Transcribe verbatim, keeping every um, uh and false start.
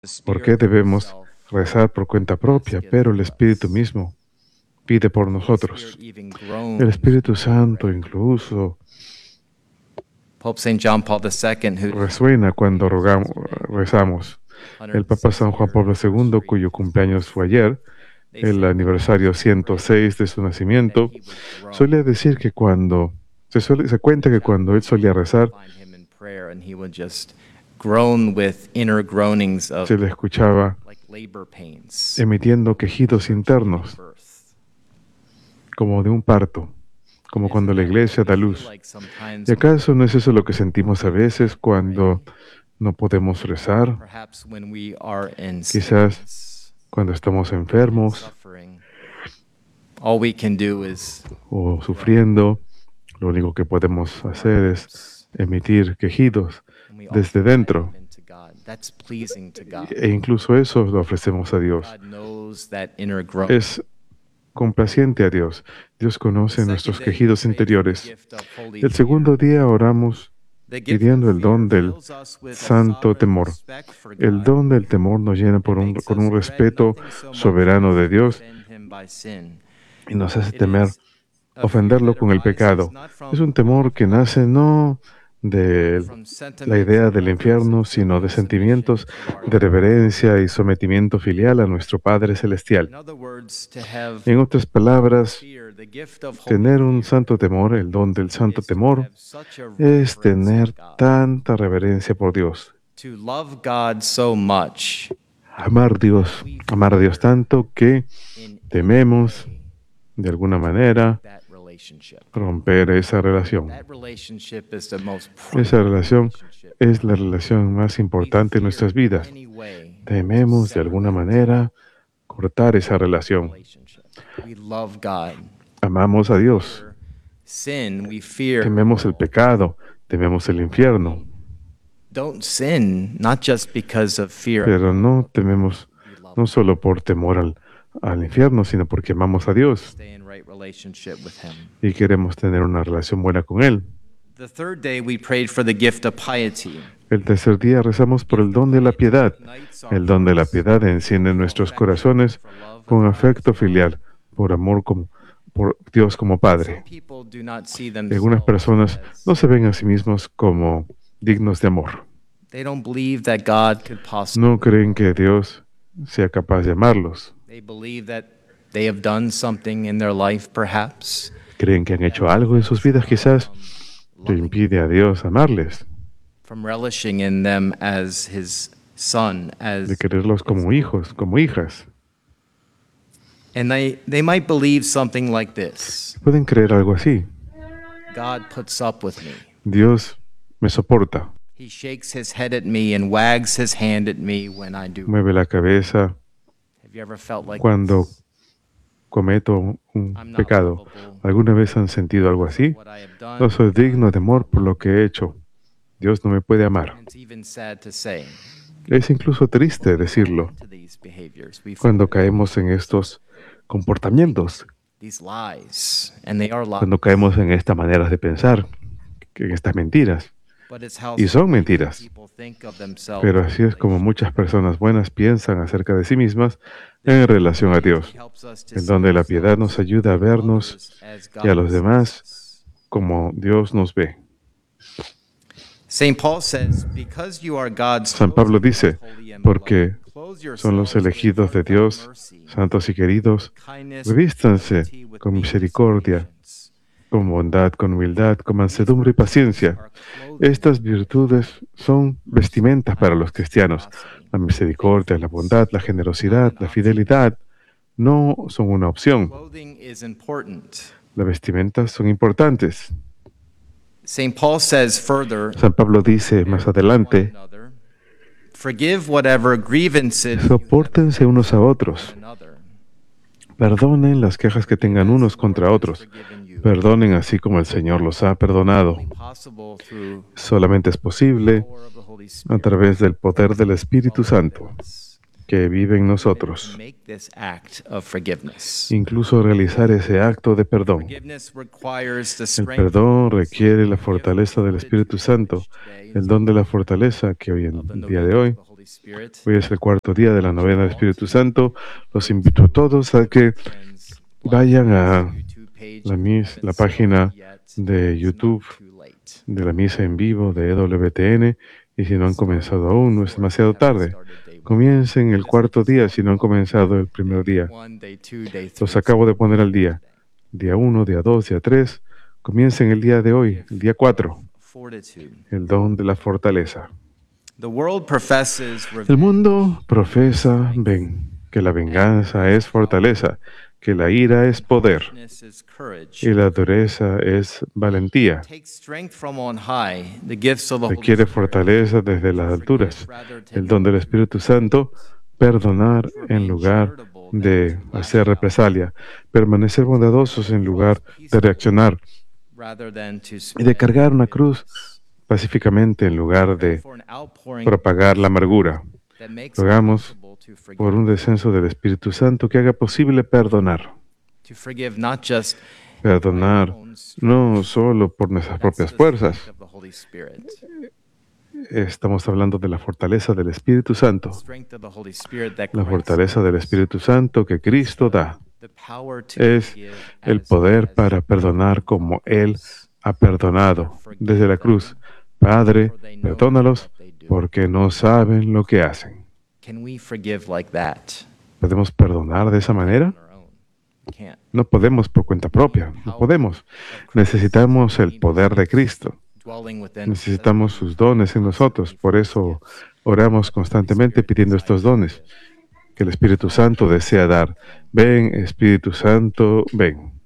¿Por qué debemos rezar por cuenta propia? Pero el Espíritu mismo pide por nosotros. El Espíritu Santo incluso Pope Saint John Paul the Second, who resuena cuando rogamos, rezamos. El Papa San Juan Pablo segundo, cuyo cumpleaños fue ayer, el aniversario ciento seis de su nacimiento, solía decir que cuando, se, suele, se cuenta que cuando él solía rezar, se le escuchaba emitiendo quejidos internos, como de un parto, como cuando la iglesia da luz. ¿Y acaso no es eso lo que sentimos a veces cuando no podemos rezar? Quizás cuando estamos enfermos o sufriendo, lo único que podemos hacer es emitir quejidos desde dentro. E incluso eso lo ofrecemos a Dios. Es complaciente a Dios. Dios conoce nuestros quejidos interiores. El segundo día oramos pidiendo el don del santo temor. El don del temor nos llena por un, con un respeto soberano de Dios y nos hace temer ofenderlo con el pecado. Es un temor que nace no de la idea del infierno, sino de sentimientos de reverencia y sometimiento filial a nuestro Padre Celestial. En otras palabras, tener un santo temor, el don del santo temor, es tener tanta reverencia por Dios. Amar a Dios, amar a Dios tanto que tememos, de alguna manera, romper esa relación. Esa relación es la relación más importante en nuestras vidas. Tememos de alguna manera cortar esa relación. Amamos a Dios. Tememos el pecado, tememos el infierno. Pero no tememos no solo por temor al, al infierno, sino porque amamos a Dios y queremos tener una relación buena con Él. El tercer día rezamos por el don de la piedad. El don de la piedad enciende nuestros corazones con afecto filial, por amor como, por Dios como Padre. Algunas personas no se ven a sí mismos como dignos de amor. No creen que Dios sea capaz de amarlos. Creen que han hecho algo en sus vidas quizás que impide a Dios amarles, de quererlos como hijos, como hijas. Pueden creer algo así. Dios me soporta. Mueve la cabeza cuando cometo un pecado. ¿Alguna vez han sentido algo así? No soy digno de amor por lo que he hecho. Dios no me puede amar. Es incluso triste decirlo cuando caemos en estos comportamientos, cuando caemos en estas maneras de pensar, en estas mentiras. Y son mentiras. Pero así es como muchas personas buenas piensan acerca de sí mismas en relación a Dios. El don de la piedad nos ayuda a vernos y a los demás como Dios nos ve. San Pablo dice, porque son los elegidos de Dios, santos y queridos, revístanse con misericordia, con bondad, con humildad, con mansedumbre y paciencia. Estas virtudes son vestimentas para los cristianos. La misericordia, la bondad, la generosidad, la fidelidad no son una opción. Las vestimentas son importantes. San Pablo dice más adelante, sopórtense unos a otros. Perdonen las quejas que tengan unos contra otros. Perdonen así como el Señor los ha perdonado. Solamente es posible a través del poder del Espíritu Santo que vive en nosotros. Incluso realizar ese acto de perdón. El perdón requiere la fortaleza del Espíritu Santo, el don de la fortaleza que hoy en día de hoy Hoy es el cuarto día de la novena del Espíritu Santo. Los invito a todos a que vayan a la, mis, la página de YouTube de la misa en vivo de E W T N, y si no han comenzado aún, no es demasiado tarde. Comiencen el cuarto día si no han comenzado el primer día. Los acabo de poner al día. Día uno, día dos, día tres. Comiencen el día de hoy, el día cuatro. El don de la fortaleza. El mundo profesa, ven, que la venganza es fortaleza, que la ira es poder y la dureza es valentía. Requiere fortaleza desde las alturas. El don del Espíritu Santo, perdonar en lugar de hacer represalia, permanecer bondadosos en lugar de reaccionar y de cargar una cruz pacíficamente en lugar de propagar la amargura. Rogamos por un descenso del Espíritu Santo que haga posible perdonar. Perdonar no solo por nuestras propias fuerzas. Estamos hablando de la fortaleza del Espíritu Santo. La fortaleza del Espíritu Santo que Cristo da es el poder para perdonar como Él ha perdonado desde la cruz. Padre, perdónalos porque no saben lo que hacen. ¿Podemos perdonar de esa manera? No podemos por cuenta propia, no podemos. Necesitamos el poder de Cristo. Necesitamos sus dones en nosotros. Por eso oramos constantemente pidiendo estos dones que el Espíritu Santo desea dar. Ven, Espíritu Santo, ven.